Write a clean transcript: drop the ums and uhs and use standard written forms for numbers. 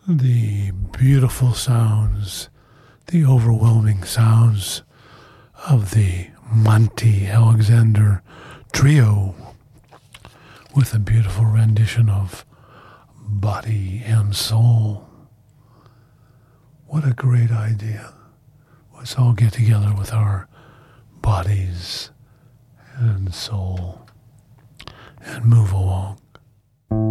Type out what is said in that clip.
the beautiful sounds, the overwhelming sounds of the Monty Alexander Trio with a beautiful rendition of Body and Soul. What a great idea. Let's all get together with our bodies and soul and move along.